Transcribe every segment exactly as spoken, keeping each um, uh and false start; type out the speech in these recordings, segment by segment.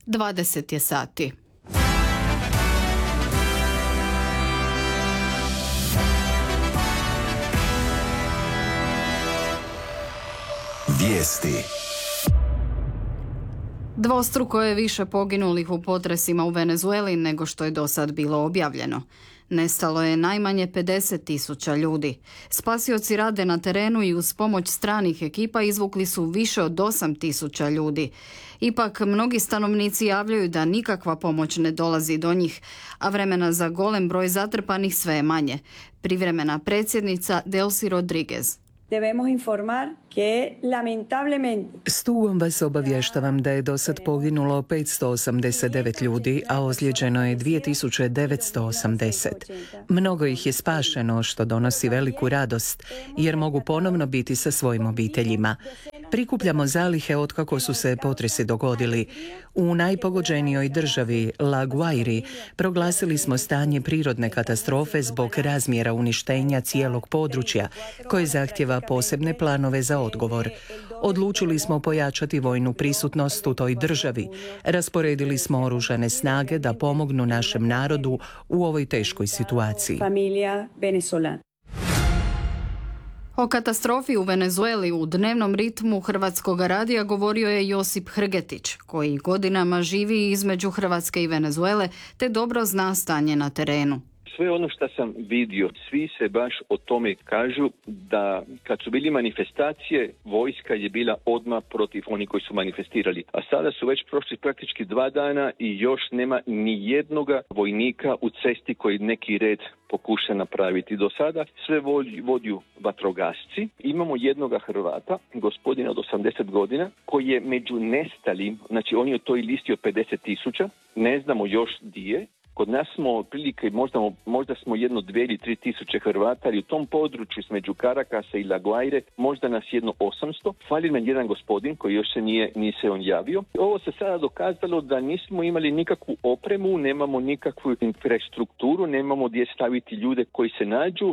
dvadeset je sati. Vijesti. Dvostruko je više poginulih u potresima u Venezueli nego što je do sad bilo objavljeno. Nestalo je najmanje pedeset tisuća ljudi. Spasioci rade na terenu i uz pomoć stranih ekipa izvukli su više od osam tisuća ljudi. Ipak, mnogi stanovnici javljaju da nikakva pomoć ne dolazi do njih, a vremena za golem broj zatrpanih sve je manje. Privremena predsjednica Delcy Rodriguez. Debemos informar que lamentablemente S tugom vas obavještavam da je do sad poginulo petsto osamdeset devet ljudi, a ozlijeđeno je dvije tisuće devetsto osamdeset. Mnogo ih je spašeno, što donosi veliku radost, jer mogu ponovno biti sa svojim obiteljima. Prikupljamo zalihe otkako su se potresi dogodili. U najpogođenijoj državi, La Guairi, proglasili smo stanje prirodne katastrofe zbog razmjera uništenja cijelog područja, koje zahtjeva posebne planove za odgovor. Odlučili smo pojačati vojnu prisutnost u toj državi. Rasporedili smo oružane snage da pomognu našem narodu u ovoj teškoj situaciji. O katastrofi u Venezueli u dnevnom ritmu Hrvatskog radija govorio je Josip Hrgetić, koji godinama živi između Hrvatske i Venezuele te dobro zna stanje na terenu. Sve ono što sam vidio, svi se baš o tome kažu da kad su bili manifestacije, vojska je bila odmah protiv onih koji su manifestirali. A sada su već prošli praktički dva dana i još nema ni jednoga vojnika u cesti koji neki red pokuša napraviti. Do sada sve vodiju vatrogasci. Imamo jednoga Hrvata, gospodina od osamdeset godina, koji je među nestalim, znači on je u toj listi od pedeset tisuća, ne znamo još di je. Kod nas smo otprilike, možda, možda smo jedno dvije ili tri tisuće Hrvata, ali u tom području između Karakasa i La Guaire možda nas jedno osamsto. Fali nam jedan gospodin koji još se nije, nije se on javio. Ovo se sada dokazalo da nismo imali nikakvu opremu, nemamo nikakvu infrastrukturu, nemamo gdje staviti ljude koji se nađu.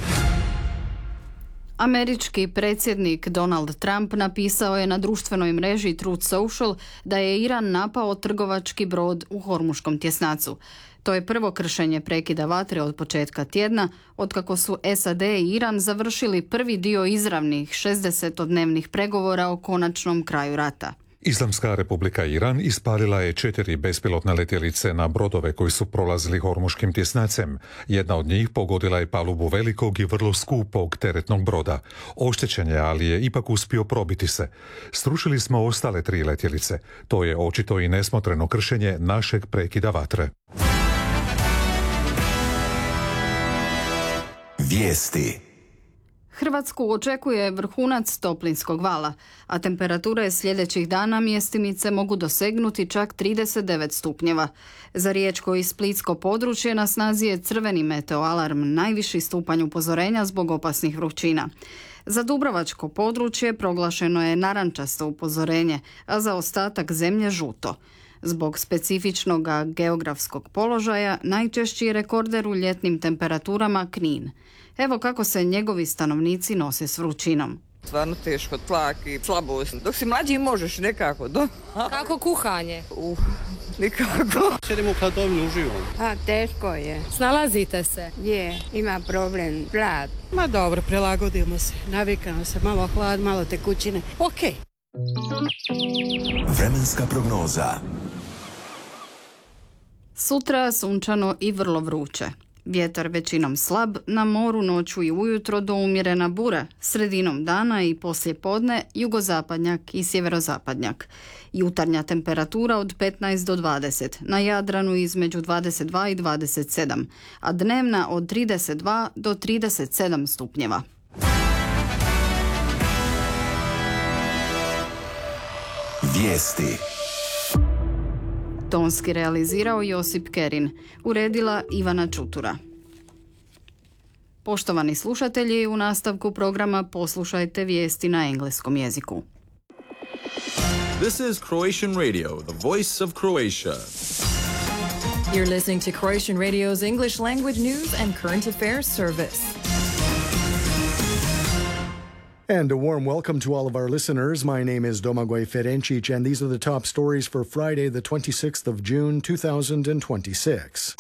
Američki predsjednik Donald Trump napisao je na društvenoj mreži Truth Social da je Iran napao trgovački brod u Hormuškom tjesnacu. To je prvo kršenje prekida vatre od početka tjedna, otkako su S A D i Iran završili prvi dio izravnih šezdesetodnevnih pregovora o konačnom kraju rata. Islamska republika Iran ispalila je četiri bespilotne letjelice na brodove koji su prolazili Hormuškim tjesnacem. Jedna od njih pogodila je palubu velikog i vrlo skupog teretnog broda. Oštećen je, ali je ipak uspio probiti se. Srušili smo ostale tri letjelice. To je očito i nesmotreno kršenje našeg prekida vatre. Vijesti. Hrvatsku očekuje vrhunac toplinskog vala, a temperature sljedećih dana mjestimice mogu dosegnuti čak trideset devet stupnjeva. Za Riječko i Splitsko područje na snazi je crveni meteoalarm, najviši stupanj upozorenja zbog opasnih vrućina. Za Dubrovačko područje proglašeno je narančasto upozorenje, a za ostatak zemlje žuto. Zbog specifičnog geografskog položaja najčešći je rekorder u ljetnim temperaturama Knin. Evo kako se njegovi stanovnici nose s vrućinom. Stvarno teško, tlak i slabost. Dok si mlađi možeš nekako. Do... Kako kuhanje? Uh, nikako. Sjedimo u hladovinu, uživamo. A, teško je. Snalazite se? Je, ima problem, hlad. Ma dobro, prilagodimo se. Navikamo se, malo hlad, malo tekućine. Okej. Vremenska prognoza. Sutra sunčano i vrlo vruće. Vjetar većinom slab, na moru noću i ujutro do umjerena bura, sredinom dana i poslije podne jugozapadnjak i sjeverozapadnjak. Jutarnja temperatura od petnaest do dvadeset, na Jadranu između dvadeset dva i dvadeset sedam, a dnevna od trideset dva do trideset sedam stupnjeva. Vijesti. Tonski realizirao Josip Kerin, uredila Ivana Čutura. Poštovani slušatelji, u nastavku programa poslušajte vijesti na engleskom jeziku. This is Croatian Radio, the voice of Croatia. You're listening to Croatian Radio's English language news and current affairs service. And a warm welcome to all of our listeners. My name is Domagoj Ferencic, and these are the top stories for Friday, the twenty-sixth of June, two thousand twenty-six.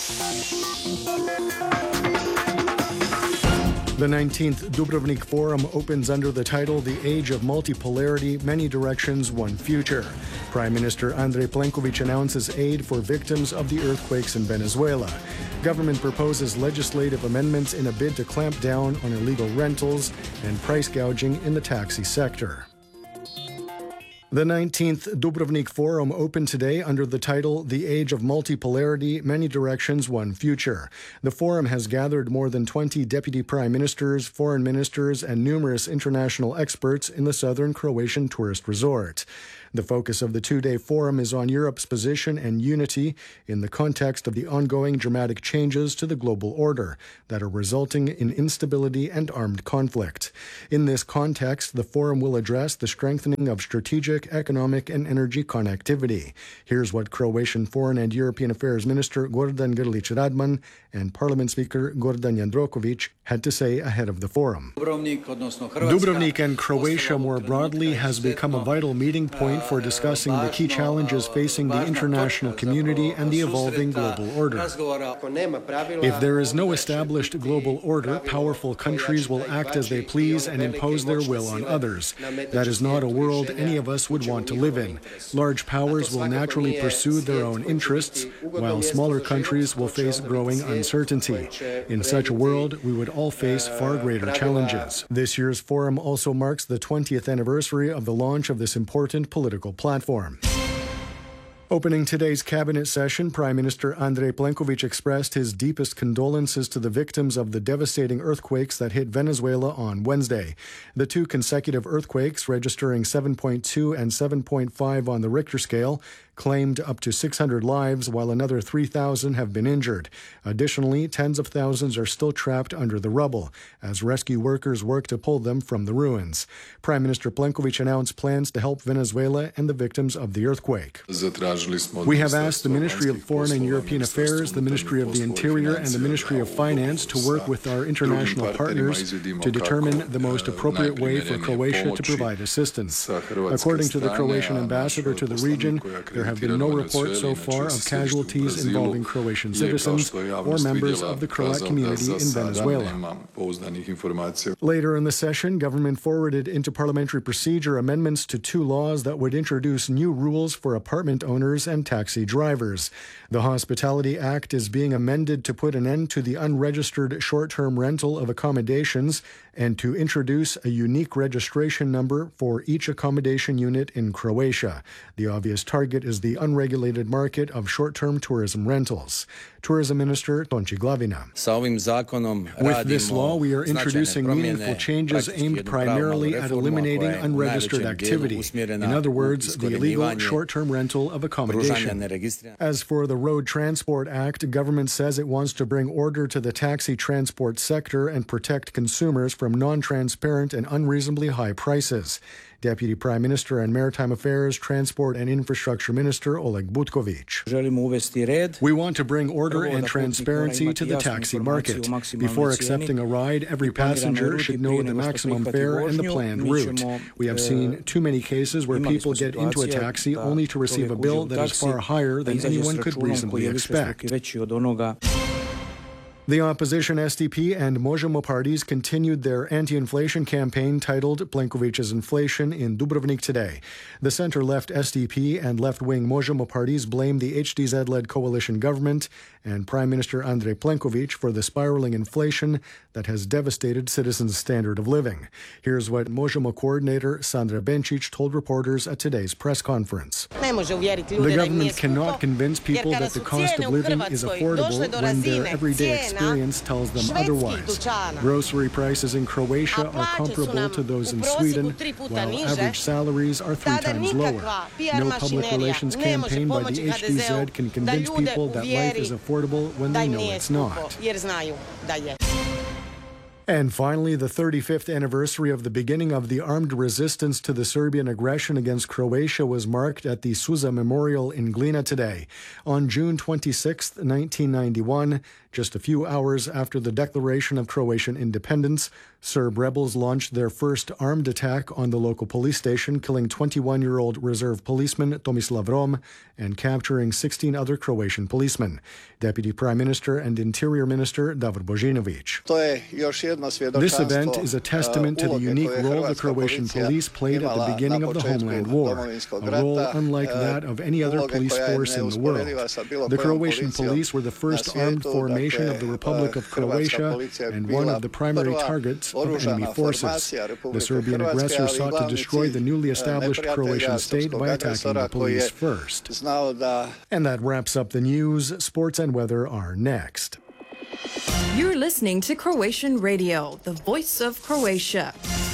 The nineteenth Dubrovnik Forum opens under the title The Age of Multipolarity, Many Directions, One Future. Prime Minister Andrej Plenković announces aid for victims of the earthquakes in Venezuela. Government proposes legislative amendments in a bid to clamp down on illegal rentals and price gouging in the taxi sector. The nineteenth Dubrovnik Forum opened today under the title The Age of Multipolarity, Many Directions, One Future. The forum has gathered more than twenty deputy prime ministers, foreign ministers, and numerous international experts in the southern Croatian tourist resort. The focus of the two-day forum is on Europe's position and unity in the context of the ongoing dramatic changes to the global order that are resulting in instability and armed conflict. In this context, the forum will address the strengthening of strategic, economic, and energy connectivity. Here's what Croatian Foreign and European Affairs Minister Gordan Grlić Radman and Parliament Speaker Gordan Jandroković had to say ahead of the forum. Dubrovnik and Croatia more broadly has become a vital meeting point for discussing the key challenges facing the international community and the evolving global order. If there is no established global order, powerful countries will act as they please and impose their will on others. That is not a world any of us would want to live in. Large powers will naturally pursue their own interests, while smaller countries will face growing uncertainty. In such a world, we would all face far greater challenges. This year's forum also marks the twentieth anniversary of the launch of this important political platform. Opening today's cabinet session, Prime Minister Andrej Plenković expressed his deepest condolences to the victims of the devastating earthquakes that hit Venezuela on Wednesday. The two consecutive earthquakes, registering seven point two and seven point five on the Richter scale, claimed up to six hundred lives, while another three thousand have been injured. Additionally, tens of thousands are still trapped under the rubble as rescue workers work to pull them from the ruins. Prime Minister Plenković announced plans to help Venezuela and the victims of the earthquake. We have asked the Ministry of Foreign and European Affairs, the Ministry of the Interior, and the Ministry of Finance to work with our international partners to determine the most appropriate way for Croatia to provide assistance. According to the Croatian ambassador to the region, there have been no reports so far of casualties involving Croatian citizens or members of the Croat community in Venezuela. Later in the session, government forwarded into parliamentary procedure amendments to two laws that would introduce new rules for apartment owners and taxi drivers. The Hospitality Act is being amended to put an end to the unregistered short-term rental of accommodations and to introduce a unique registration number for each accommodation unit in Croatia. The obvious target is the unregulated market of short-term tourism rentals. Tourism Minister Tonči Glavina. With this law, we are introducing meaningful changes aimed primarily at eliminating unregistered activity. In other words, the illegal short-term rental of accommodation. As for the Road Transport Act, government says it wants to bring order to the taxi transport sector and protect consumers from non-transparent and unreasonably high prices. Deputy Prime Minister and Maritime Affairs, Transport and Infrastructure Minister Oleg Butković. We want to bring order and transparency to the taxi market. Before accepting a ride, every passenger should know the maximum fare and the planned route. We have seen too many cases where people get into a taxi only to receive a bill that is far higher than anyone could reasonably expect. The opposition S D P and Možemo parties continued their anti-inflation campaign titled Plenković's Inflation in Dubrovnik today. The center-left S D P and left-wing Možemo parties blame the H D Z-led coalition government and Prime Minister Andrej Plenković for the spiraling inflation that has devastated citizens' standard of living. Here's what Možemo coordinator Sandra Benčić told reporters at today's press conference. The government cannot convince people that the cost of living is affordable when their everyday experience tells them otherwise. Grocery prices in Croatia are comparable to those in Sweden, while average salaries are three times lower. No public relations campaign by the H D Z can convince people that life is affordable when they know it's not. And finally, the thirty-fifth anniversary of the beginning of the armed resistance to the Serbian aggression against Croatia was marked at the Suza Memorial in Glina today. On June twenty-sixth, nineteen ninety-one, Just a few hours after the declaration of Croatian independence, Serb rebels launched their first armed attack on the local police station, killing twenty-one-year-old reserve policeman Tomislav Rom and capturing sixteen other Croatian policemen. Deputy Prime Minister and Interior Minister Davor Božinović. This event is a testament to the unique role the Croatian police played at the beginning of the Homeland War, a role unlike that of any other police force in the world. The Croatian police were the first armed formation of the Republic of Croatia and one of the primary targets of enemy forces. The Serbian aggressor sought to destroy the newly established Croatian state by attacking the police first. And that wraps up the news. Sports and weather are next. You're listening to Croatian Radio, the voice of Croatia.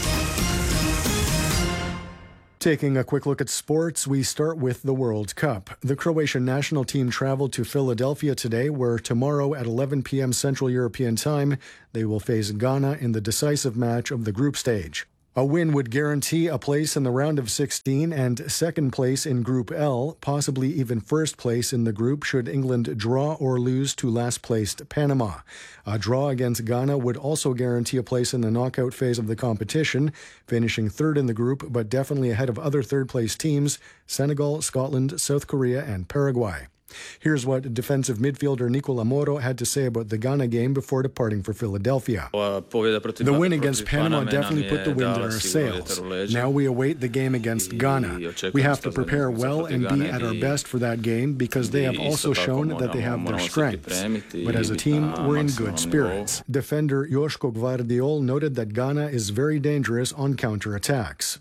Taking a quick look at sports, we start with the World Cup. The Croatian national team traveled to Philadelphia today, where tomorrow at eleven p.m. Central European Time, they will face Ghana in the decisive match of the group stage. A win would guarantee a place in the round of sixteen and second place in Group L, possibly even first place in the group should England draw or lose to last-placed Panama. A draw against Ghana would also guarantee a place in the knockout phase of the competition, finishing third in the group but definitely ahead of other third-place teams, Senegal, Scotland, South Korea, and Paraguay. Here's what defensive midfielder Nicola Moro had to say about the Ghana game before departing for Philadelphia. The win against Panama definitely put the wind in our sails. Now we await the game against Ghana. We have to prepare well and be at our best for that game because they have also shown that they have their strengths. But as a team, we're in good spirits. Defender Joško Gvardiol noted that Ghana is very dangerous on counter-attacks.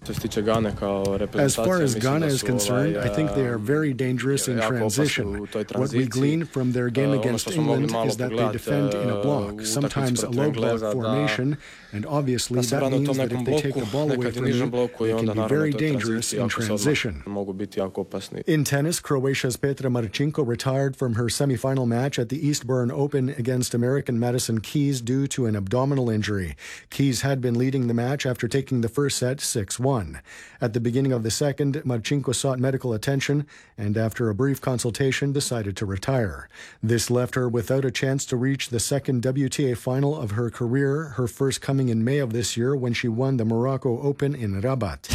As far as Ghana is concerned, I think they are very dangerous in transition. What we glean from their game against England is that they defend in a block, sometimes a low block formation, and obviously that means that if they take the ball away from you, they can be very dangerous in transition. In tennis, Croatia's Petra Marcinko retired from her semifinal match at the Eastbourne Open against American Madison Keys due to an abdominal injury. Keys had been leading the match after taking the first set six one. At the beginning of the second, Marcinko sought medical attention and after a brief consultation decided to retire. This left her without a chance to reach the second W T A final of her career, her first coming in May of this year when she won the Morocco Open in Rabat.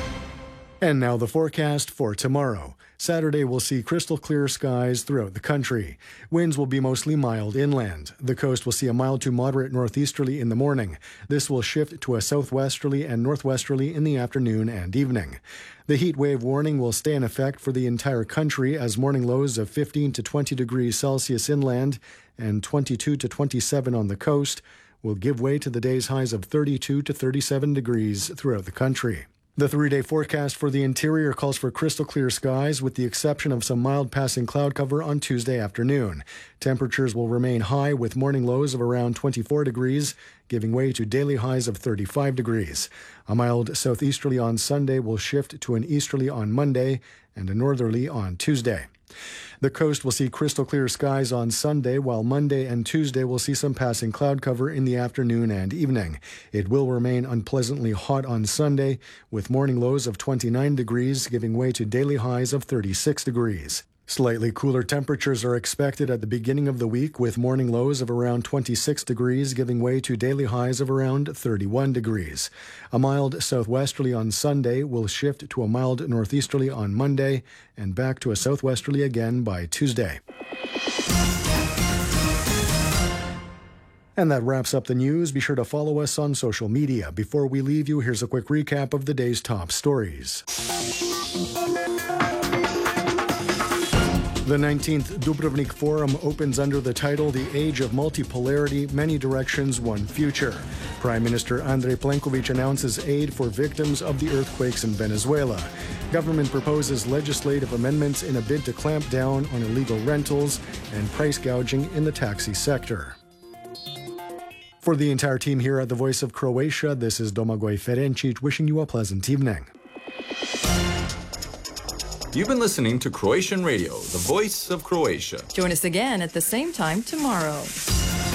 And now the forecast for tomorrow. Saturday will see crystal clear skies throughout the country. Winds will be mostly mild inland. The coast will see a mild to moderate northeasterly in the morning. This will shift to a southwesterly and northwesterly in the afternoon and evening. The heat wave warning will stay in effect for the entire country as morning lows of fifteen to twenty degrees Celsius inland and twenty-two to twenty-seven on the coast will give way to the day's highs of thirty-two to thirty-seven degrees throughout the country. The three-day forecast for the interior calls for crystal clear skies with the exception of some mild passing cloud cover on Tuesday afternoon. Temperatures will remain high with morning lows of around twenty-four degrees, giving way to daily highs of thirty-five degrees. A mild southeasterly on Sunday will shift to an easterly on Monday and a northerly on Tuesday. The coast will see crystal clear skies on Sunday, while Monday and Tuesday will see some passing cloud cover in the afternoon and evening. It will remain unpleasantly hot on Sunday, with morning lows of twenty-nine degrees, giving way to daily highs of thirty-six degrees. Slightly cooler temperatures are expected at the beginning of the week, with morning lows of around twenty-six degrees, giving way to daily highs of around thirty-one degrees. A mild southwesterly on Sunday will shift to a mild northeasterly on Monday, and back to a southwesterly again by Tuesday. And that wraps up the news. Be sure to follow us on social media. Before we leave you, here's a quick recap of the day's top stories. The nineteenth Dubrovnik Forum opens under the title The Age of Multipolarity, Many Directions, One Future. Prime Minister Andrej Plenković announces aid for victims of the earthquakes in Venezuela. Government proposes legislative amendments in a bid to clamp down on illegal rentals and price gouging in the taxi sector. For the entire team here at the Voice of Croatia, this is Domagoj Ferencic wishing you a pleasant evening. You've been listening to Croatian Radio, the voice of Croatia. Join us again at the same time tomorrow.